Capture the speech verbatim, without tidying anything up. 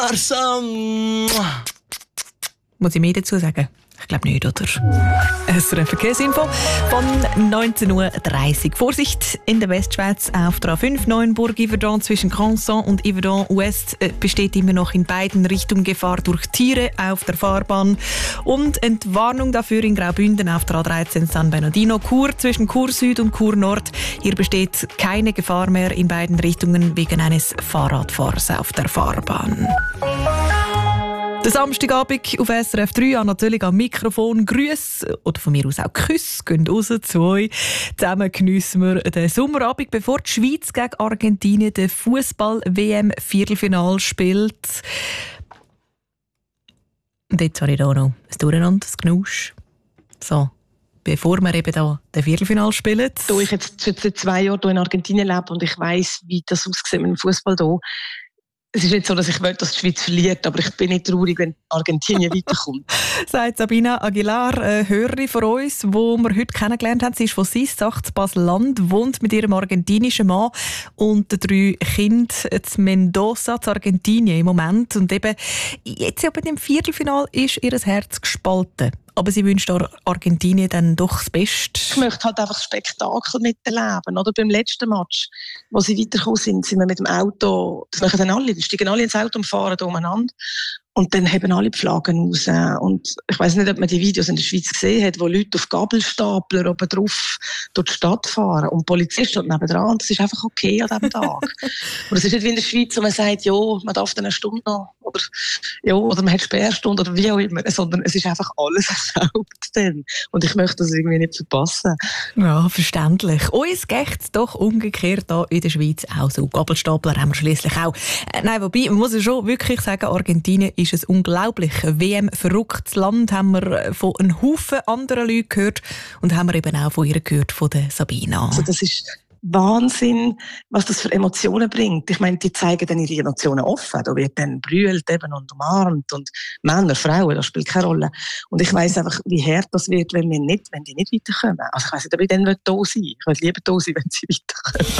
Arsam. Muss ich mehr dazu sagen? Ich glaube nicht, oder? S R F Verkehrsinfo von neunzehn Uhr dreißig. Vorsicht in der Westschweiz auf der A fünf Neuenburg-Yverdon zwischen Canson und Yverdon Ouest besteht immer noch in beiden Richtungen Gefahr durch Tiere auf der Fahrbahn. Und Entwarnung dafür in Graubünden auf der A dreizehn San Bernardino Chur zwischen Chur Süd und Chur Nord. Hier besteht keine Gefahr mehr in beiden Richtungen wegen eines Fahrradfahrers auf der Fahrbahn. Der Samstagabend auf S R F drei an natürlich am Mikrofon. Grüße oder von mir aus auch Küsse gehen raus zu euch. Zusammen geniessen wir den Sommerabend, bevor die Schweiz gegen Argentinien den Fußball-W M-Viertelfinal spielt. Und jetzt habe ich hier noch ein Durcheinander, ein Knusch. So, bevor wir eben da den Viertelfinal spielen. Da ich jetzt seit zwei Jahren hier in Argentinien lebe und ich weiss, wie das aussieht mit dem Fußball hier. Es ist nicht so, dass ich will, dass die Schweiz verliert, aber ich bin nicht traurig, wenn Argentinien weiterkommt. Sagt Sabina Aguilar, eine Hörerin von uns, die wir heute kennengelernt haben. Sie ist von Sissach, Basel-Land, wohnt mit ihrem argentinischen Mann und den drei Kindern in Mendoza, in Argentinien im Moment. Und eben jetzt aber im Viertelfinal ist ihr Herz gespalten. Aber sie wünscht Argentinien dann doch das Beste. Ich möchte halt einfach das Spektakel miterleben. Oder beim letzten Match, wo sie weitergekommen sind, sind wir mit dem Auto, das machen dann alle, die steigen alle ins Auto und fahren da umeinander. Und dann haben alle die Flaggen raus. Und ich weiss nicht, ob man die Videos in der Schweiz gesehen hat, wo Leute auf Gabelstapler oben drauf durch die Stadt fahren. Und die Polizist steht nebendran. Und das ist einfach okay an diesem Tag. Und es ist nicht wie in der Schweiz, wo man sagt, ja, man darf dann eine Stunde noch. Oder, ja, oder man hat Sperrstunde oder wie auch immer. Sondern es ist einfach alles erlaubt dann. Und ich möchte das irgendwie nicht verpassen. Ja, verständlich. Uns geht es doch umgekehrt hier in der Schweiz auch so. Gabelstapler haben wir schliesslich auch. Äh, nein, wobei, man muss ja schon wirklich sagen, Argentinien ist ein unglaublich W M-verrücktes Land, haben wir von einem Haufen anderen Leuten gehört und haben wir eben auch von ihr gehört, von der Sabina. Also das ist Wahnsinn, was das für Emotionen bringt. Ich meine, die zeigen dann ihre Emotionen offen. Da wird dann brüllt eben und umarmt und Männer, Frauen, das spielt keine Rolle. Und ich weiss einfach, wie hart das wird, wenn wir nicht, wenn die nicht weiterkommen. Also ich weiss nicht, ob ich dann da sein will. Ich will lieber da sein, wenn sie weiterkommen.